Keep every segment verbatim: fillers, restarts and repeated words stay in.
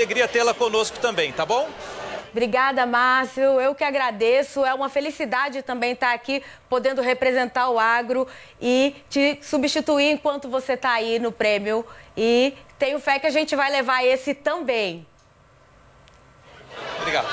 alegria tê-la conosco também, tá bom? Obrigada, Márcio. Eu que agradeço. É uma felicidade também estar aqui, podendo representar o agro e te substituir enquanto você está aí no prêmio. E tenho fé que a gente vai levar esse também. Obrigado.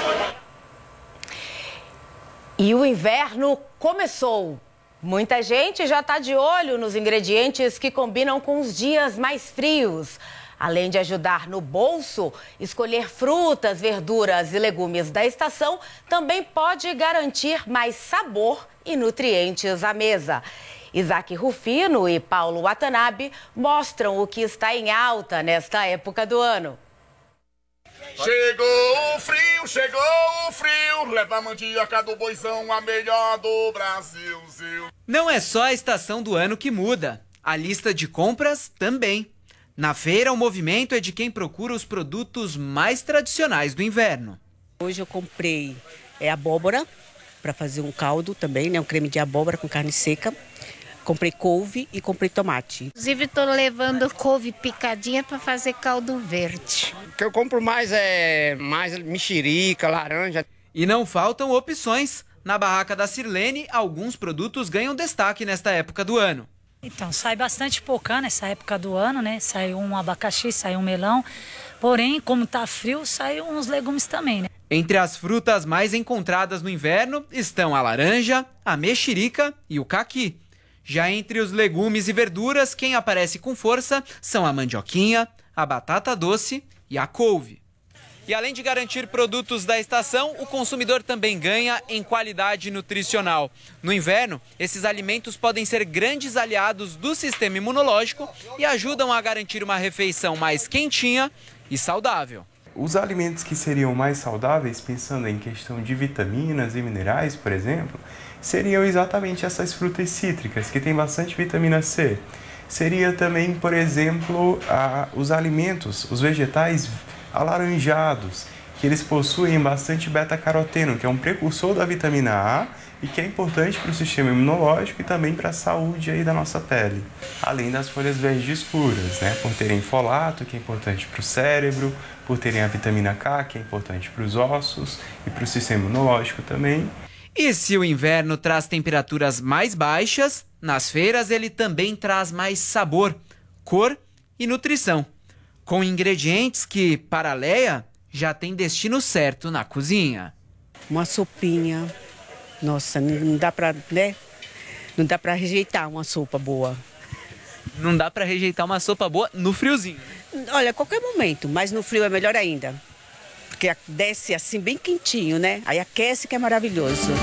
E o inverno começou. Muita gente já está de olho nos ingredientes que combinam com os dias mais frios. Além de ajudar no bolso, escolher frutas, verduras e legumes da estação também pode garantir mais sabor e nutrientes à mesa. Isaac Rufino e Paulo Watanabe mostram o que está em alta nesta época do ano. Chegou o frio, chegou o frio, leva a mandioca do boizão, a melhor do Brasil. Não é só a estação do ano que muda, a lista de compras também. Na feira, o movimento é de quem procura os produtos mais tradicionais do inverno. Hoje eu comprei é, abóbora para fazer um caldo também, né, um creme de abóbora com carne seca. Comprei couve e comprei tomate. Inclusive, estou levando couve picadinha para fazer caldo verde. O que eu compro mais é mais mexerica, laranja. E não faltam opções. Na barraca da Sirlene, alguns produtos ganham destaque nesta época do ano. Então, sai bastante pocã nessa época do ano, né? Sai um abacaxi, sai um melão. Porém, como tá frio, sai uns legumes também, né? Entre as frutas mais encontradas no inverno estão a laranja, a mexerica e o caqui. Já entre os legumes e verduras, quem aparece com força são a mandioquinha, a batata doce e a couve. E além de garantir produtos da estação, o consumidor também ganha em qualidade nutricional. No inverno, esses alimentos podem ser grandes aliados do sistema imunológico e ajudam a garantir uma refeição mais quentinha e saudável. Os alimentos que seriam mais saudáveis, pensando em questão de vitaminas e minerais, por exemplo, seriam exatamente essas frutas cítricas, que têm bastante vitamina C. Seria também, por exemplo, a, os alimentos, os vegetais alaranjados, que eles possuem bastante beta-caroteno, que é um precursor da vitamina A e que é importante para o sistema imunológico e também para a saúde aí da nossa pele. Além das folhas verdes escuras, né, por terem folato, que é importante para o cérebro, por terem a vitamina K, que é importante para os ossos e para o sistema imunológico também. E se o inverno traz temperaturas mais baixas, nas feiras ele também traz mais sabor, cor e nutrição. Com ingredientes que, para a Leia, já tem destino certo na cozinha. Uma sopinha, nossa, não dá para, né? Não dá para rejeitar uma sopa boa. Não dá para rejeitar uma sopa boa no friozinho. Olha, a qualquer momento, mas no frio é melhor ainda. Porque desce assim bem quentinho, né? Aí aquece que é maravilhoso.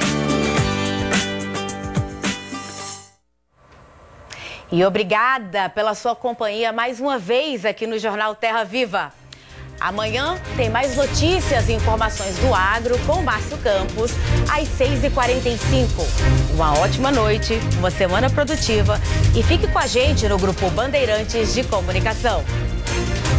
E obrigada pela sua companhia mais uma vez aqui no Jornal Terra Viva. Amanhã tem mais notícias e informações do agro com Márcio Campos, às seis e quarenta e cinco. Uma ótima noite, uma semana produtiva e fique com a gente no Grupo Bandeirantes de Comunicação.